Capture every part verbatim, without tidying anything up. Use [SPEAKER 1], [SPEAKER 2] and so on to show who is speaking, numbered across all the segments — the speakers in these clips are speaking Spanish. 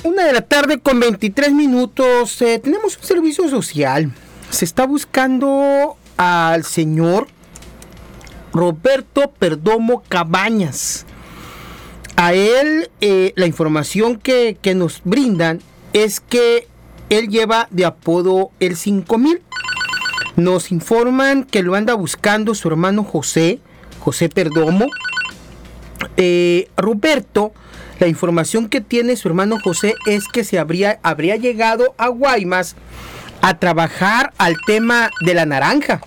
[SPEAKER 1] Una de la tarde con veintitrés minutos. Eh, tenemos un servicio social. Se está buscando al señor Roberto Perdomo Cabañas. A él, eh, la información que, que nos brindan es que él lleva de apodo el cinco mil. Nos informan que lo anda buscando su hermano José, José Perdomo. Eh, Roberto, la información que tiene su hermano José es que se habría, habría llegado a Guaymas a trabajar al tema de la naranja.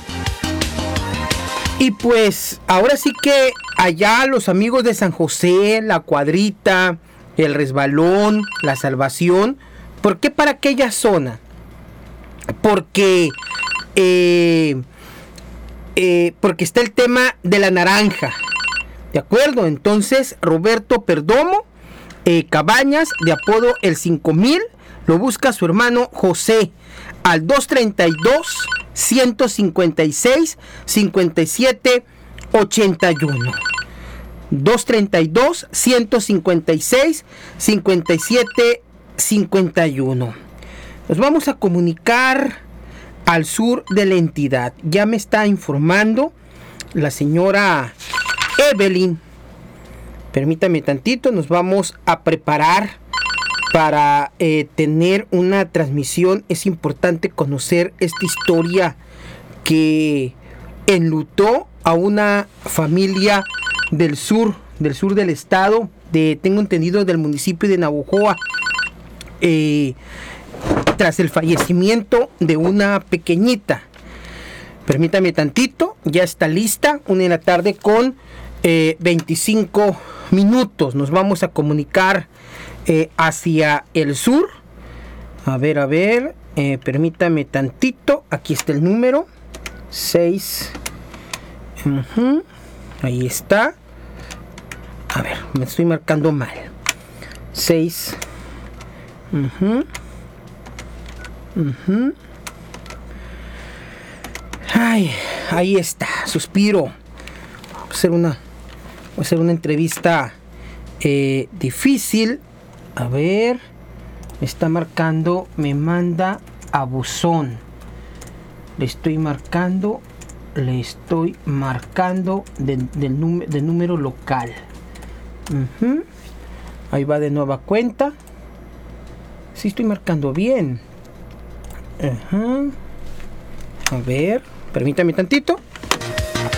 [SPEAKER 1] Y pues ahora sí que allá los amigos de San José, La Cuadrita, El Resbalón, La Salvación, ¿por qué para aquella zona? Porque, eh, eh, porque está el tema de la naranja. ¿De acuerdo? Entonces, Roberto Perdomo eh, Cabañas, de apodo el cinco mil, lo busca su hermano José al dos treinta y dos, ciento cincuenta y seis, cincuenta y siete, ochenta y uno. dos treinta y dos, ciento cincuenta y seis, cincuenta y siete, cincuenta y uno. Nos vamos a comunicar al sur de la entidad. Ya me está informando la señora Evelyn. Permítame tantito, nos vamos a preparar para eh, tener una transmisión. Es importante conocer esta historia que enlutó a una familia del sur, del sur del estado, de, tengo entendido, del municipio de Navojoa, eh, tras el fallecimiento de una pequeñita. Permítame tantito, ya está lista, una de la tarde con eh, veinticinco minutos. Nos vamos a comunicar eh, hacia el sur. A ver, a ver, eh, permítame tantito, aquí está el número, seis, uh-huh. Ahí está. A ver, me estoy marcando mal. seis, uh-huh. Uh-huh. Ay, ahí está, suspiro. Voy a hacer una, voy a hacer una entrevista eh, difícil. A ver, me está marcando, me manda a buzón. Le estoy marcando, le estoy marcando del, del, num- del número local. Uh-huh. Ahí va de nueva cuenta. Sí, estoy marcando bien. Uh-huh. A ver, permítame tantito.